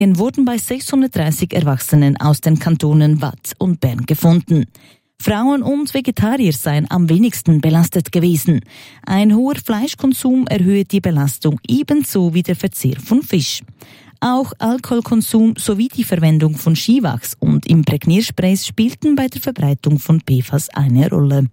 wurden bei 630 Erwachsenen aus den Kantonen Waadt und Bern gefunden. Frauen und Vegetarier seien am wenigsten belastet gewesen. Ein hoher Fleischkonsum erhöhe die Belastung ebenso wie der Verzehr von Fisch. Auch Alkoholkonsum sowie die Verwendung von Skiwachs und Imprägniersprays spielten bei der Verbreitung von PFAS eine Rolle.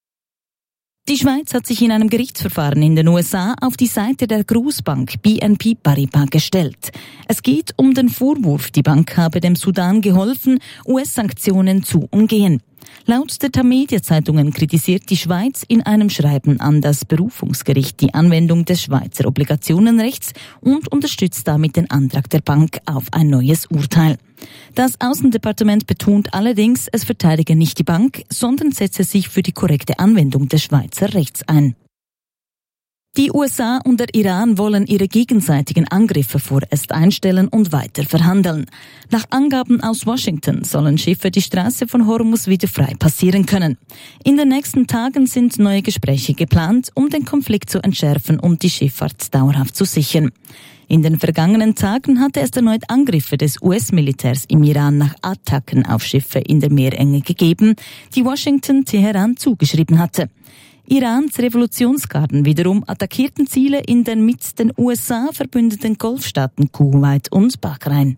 Die Schweiz hat sich in einem Gerichtsverfahren in den USA auf die Seite der Großbank BNP Paribas gestellt. Es geht um den Vorwurf, die Bank habe dem Sudan geholfen, US-Sanktionen zu umgehen. Laut der Tamedia-Zeitungen kritisiert die Schweiz in einem Schreiben an das Berufungsgericht die Anwendung des Schweizer Obligationenrechts und unterstützt damit den Antrag der Bank auf ein neues Urteil. Das Außendepartement betont allerdings, es verteidige nicht die Bank, sondern setze sich für die korrekte Anwendung des Schweizer Rechts ein. Die USA und der Iran wollen ihre gegenseitigen Angriffe vorerst einstellen und weiter verhandeln. Nach Angaben aus Washington sollen Schiffe die Straße von Hormuz wieder frei passieren können. In den nächsten Tagen sind neue Gespräche geplant, um den Konflikt zu entschärfen und die Schifffahrt dauerhaft zu sichern. In den vergangenen Tagen hatte es erneut Angriffe des US-Militärs im Iran nach Attacken auf Schiffe in der Meerenge gegeben, die Washington Teheran zugeschrieben hatte. Irans Revolutionsgarden wiederum attackierten Ziele in den mit den USA verbündeten Golfstaaten Kuwait und Bahrain.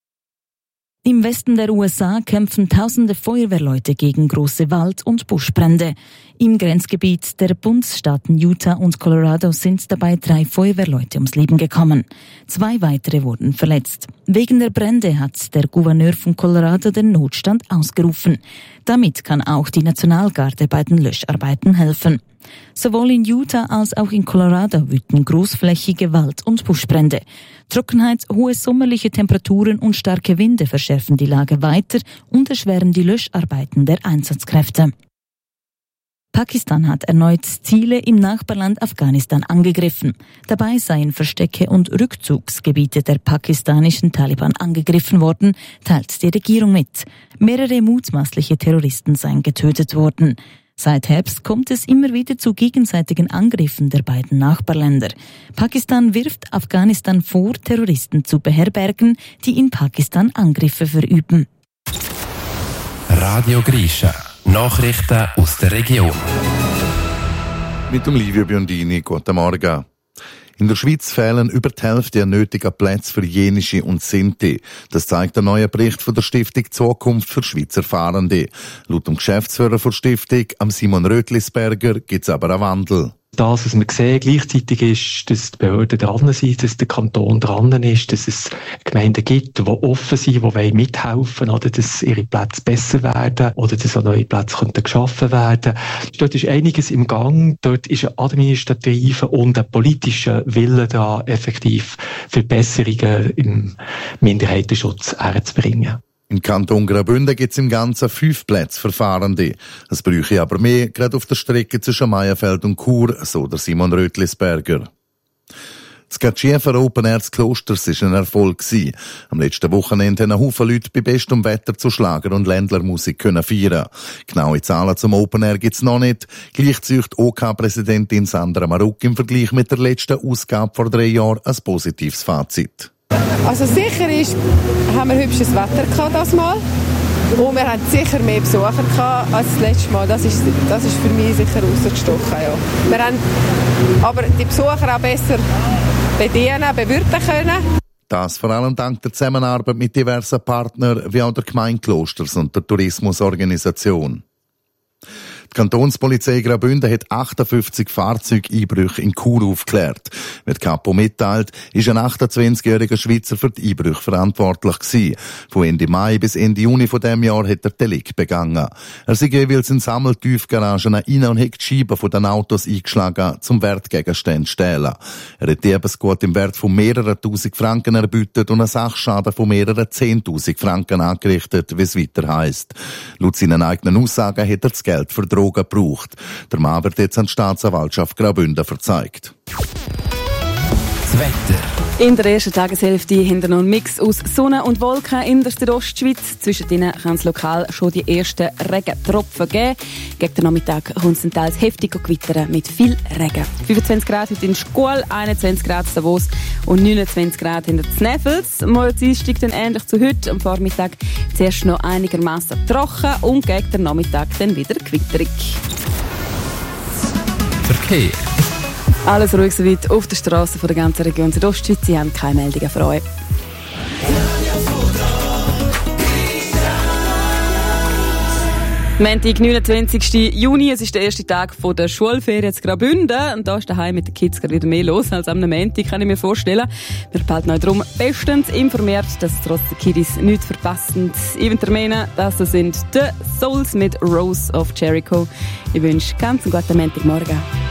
Im Westen der USA kämpfen tausende Feuerwehrleute gegen große Wald- und Buschbrände. Im Grenzgebiet der Bundesstaaten Utah und Colorado sind dabei 3 Feuerwehrleute ums Leben gekommen. 2 weitere wurden verletzt. Wegen der Brände hat der Gouverneur von Colorado den Notstand ausgerufen. Damit kann auch die Nationalgarde bei den Löscharbeiten helfen. Sowohl in Utah als auch in Colorado wüten großflächige Wald- und Buschbrände. Trockenheit, hohe sommerliche Temperaturen und starke Winde verschärfen die Lage weiter und erschweren die Löscharbeiten der Einsatzkräfte. Pakistan hat erneut Ziele im Nachbarland Afghanistan angegriffen. Dabei seien Verstecke und Rückzugsgebiete der pakistanischen Taliban angegriffen worden, teilt die Regierung mit. Mehrere mutmaßliche Terroristen seien getötet worden. Seit Herbst kommt es immer wieder zu gegenseitigen Angriffen der beiden Nachbarländer. Pakistan wirft Afghanistan vor, Terroristen zu beherbergen, die in Pakistan Angriffe verüben. Radio Grisha. Nachrichten aus der Region. Mit dem Livio Biondini, guten Morgen. In der Schweiz fehlen über die Hälfte der nötigen Plätze für Jenische und Sinti. Das zeigt der neue Bericht von der Stiftung Zukunft für Schweizer Fahrende. Laut dem Geschäftsführer der Stiftung, Simon Rötlisberger, gibt es aber einen Wandel. Das, was wir sehen, gleichzeitig ist, dass die Behörden dran sind, dass der Kanton dran ist, dass es Gemeinden gibt, die offen sind, die mithelfen wollen, oder dass ihre Plätze besser werden oder dass auch neue Plätze geschaffen werden. Dort ist einiges im Gang. Dort ist ein administrativer und ein politischer Wille da, effektiv Verbesserungen im Minderheitenschutz herzubringen. Im Kanton Graubünden gibt es im Ganzen 5 Plätze für Fahrende. Es bräuchte aber mehr, gerade auf der Strecke zwischen Meierfeld und Chur, so der Simon Rötlisberger. Das Gatschiefer Open Air Klosters war ein Erfolg. Am letzten Wochenende haben Haufen Leute bei bestem Wetter zu Schlager- und Ländlermusik feiern. Genaue Zahlen zum Open Air gibt's noch nicht. Gleich zeugt OK-Präsidentin Sandra Maruk im Vergleich mit der letzten Ausgabe vor 3 Jahren ein positives Fazit. Also sicher haben wir hübsches Wetter gehabt das Mal. Und wir hatten sicher mehr Besucher gehabt als das letzte Mal. Das ist für mich sicher rausgestochen. Ja. Wir haben aber die Besucher auch besser bedienen, bewirten können. Das vor allem dank der Zusammenarbeit mit diversen Partnern wie auch der Gemeinde Klosters und der Tourismusorganisation. Die Kantonspolizei Graubünden hat 58 Fahrzeugeinbrüche in Chur aufgeklärt. Wie die Kapo mitteilt, ist ein 28-jähriger Schweizer für die Einbrüche verantwortlich gewesen. Von Ende Mai bis Ende Juni von diesem Jahr hat er Delikt begangen. Er sei jeweils in Sammeltiefgaragen rein und hat die Scheiben von den Autos eingeschlagen, zum Wertgegenstände stehlen. Er hat Diebesgut im Wert von mehreren tausend Franken erbütet und einen Sachschaden von mehreren 10.000 Franken angerichtet, wie es weiter heisst. Laut seinen eigenen Aussagen hat er das Geld für Drogen gebraucht. Der Mann wird jetzt an die Staatsanwaltschaft Graubünden verzeigt. Wetter. In der ersten Tageshälfte haben wir noch einen Mix aus Sonne und Wolken in der Südostschweiz. Zwischen ihnen kann es lokal schon die ersten Regentropfen geben. Gegen den Nachmittag kommt es teils heftig gewittern mit viel Regen. 25 Grad heute in Schkuhl, 21 Grad in Davos und 29 Grad in der Zneffels. Morgen Dienstag dann ähnlich zu heute. Am Vormittag zuerst noch einigermaßen trocken und gegen den Nachmittag dann wieder gewitterig. Verkehr. Alles ruhig soweit auf der Straße der ganzen Region Südostschweiz. Sie haben keine Meldungen für euch. Montag, 29. Juni, es ist der erste Tag der Schulferien in Graubünden. Und da ist daheim mit den Kids gerade wieder mehr los als am Montag, kann ich mir vorstellen. Wir behalten euch darum bestens informiert, dass trotz der Kiddies nichts verpassen. Event Termine, das sind The Souls mit Rose of Jericho. Ich wünsche ganz einen guten Montagmorgen.